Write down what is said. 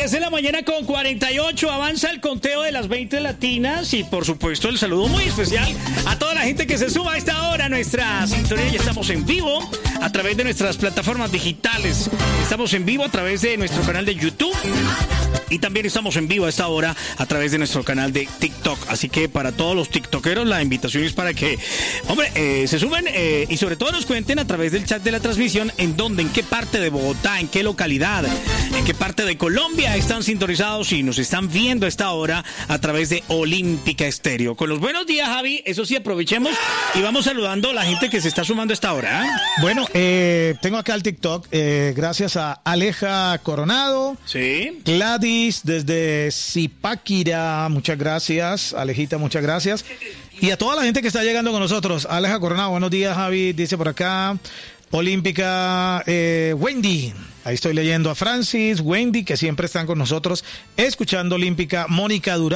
10 de la mañana con 48, avanza el conteo de las 20 latinas y por supuesto el saludo muy especial a toda la gente que se suma a esta hora a nuestra sintonía. Ya estamos en vivo a través de nuestras plataformas digitales, estamos en vivo a través de nuestro canal de YouTube y también estamos en vivo a esta hora a través de nuestro canal de TikTok. Así que para todos los tiktokeros la invitación es para que, hombre, se sumen y sobre todo nos cuenten a través del chat de la transmisión en dónde, en qué parte de Bogotá, en qué localidad, en qué parte de Colombia están sintonizados y nos están viendo a esta hora a través de Olímpica Estéreo. Con los buenos días, Javi, eso sí, aprovechemos y vamos saludando a la gente que se está sumando a esta hora. Bueno, tengo acá el TikTok, gracias a Aleja Coronado, Sí. Gladys desde Zipaquirá, muchas gracias, Alejita, muchas gracias. Y a toda la gente que está llegando con nosotros, Aleja Coronado, buenos días, Javi, dice por acá, Olímpica, Wendy, ahí estoy leyendo a Francis, Wendy, que siempre están con nosotros, escuchando Olímpica, Mónica Durán.